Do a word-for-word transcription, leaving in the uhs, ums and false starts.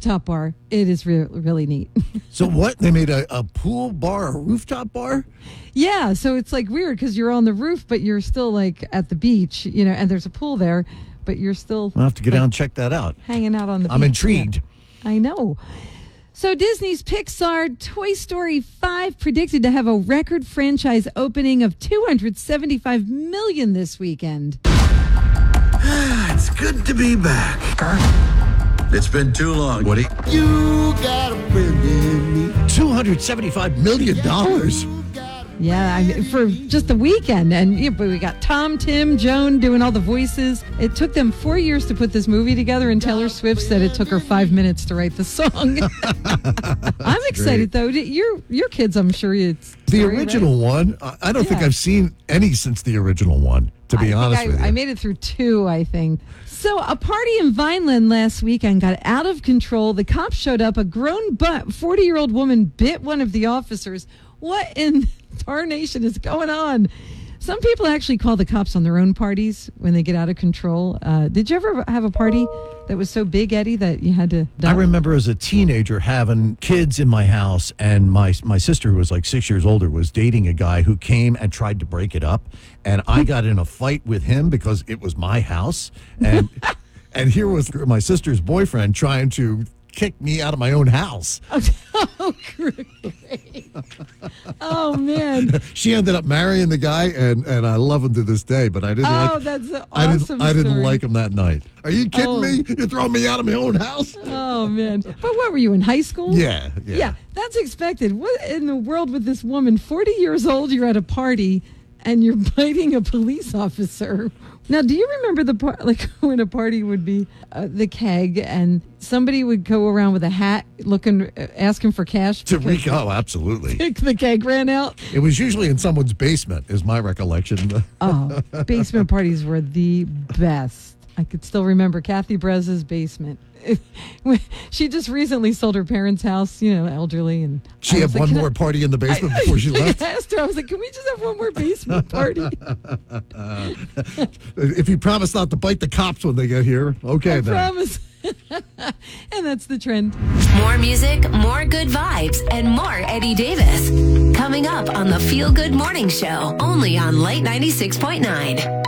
rooftop bar. It is re- really neat. So what? They made a, a pool bar, a rooftop bar? Yeah, so it's like weird because you're on the roof, but you're still like at the beach, you know, and there's a pool there, but you're still I'll have to get like, down and check that out. hanging out on the I'm beach. intrigued. Yeah, I know. So Disney's Pixar Toy Story five predicted to have a record franchise opening of two hundred seventy-five million dollars this weekend. It's good to be back. It's been too long, Woody. You got a friend in me. two hundred seventy-five million dollars. Yeah, I mean, for just the weekend. And yeah, but we got Tom, Tim, Joan doing all the voices. It took them four years to put this movie together, and Taylor Swift said it took her five minutes to write the song. I'm excited, though. Your your kids, I'm sure it's... The story, original right? one, I I don't think Yeah. I've seen any since the original one, to be I honest think I, with you. I made it through two, I think. So a party in Vineland last weekend got out of control. The cops showed up. A grown but forty-year-old woman bit one of the officers. What in tarnation is going on? Some people actually call the cops on their own parties when they get out of control. Uh, did you ever have a party that was so big, Eddie, that you had to... I remember as a teenager having kids in my house, and my my sister, who was like six years older, was dating a guy who came and tried to break it up, and I got in a fight with him because it was my house, and and here was my sister's boyfriend trying to kick me out of my own house. Oh, great. Oh, man. She ended up marrying the guy, and, and I love him to this day, but I didn't Oh, like that's an I didn't awesome I didn't story. like him that night. Are you kidding Oh. me? You're throwing me out of my own house? Oh, man. But what were you, in high school? Yeah, yeah. Yeah, that's expected. What in the world with this woman? forty years old, you're at a party, and you're biting a police officer. Now, do you remember the part, like when a party would be uh, the keg, and somebody would go around with a hat looking, uh, asking for cash? To because Rico, absolutely. the keg ran out? It was usually in someone's basement, is my recollection. Oh, basement parties were the best. I could still remember Kathy Brez's basement. She just recently sold her parents' house, you know, elderly. And She I had was like, one "Can more I-" party in the basement before she left. I asked her, I was like, can we just have one more basement party? If you promise not to bite the cops when they get here, okay I then. promise. And that's the trend. More music, more good vibes, and more Eddie Davis. Coming up on the Feel Good Morning Show, only on Light ninety-six point nine.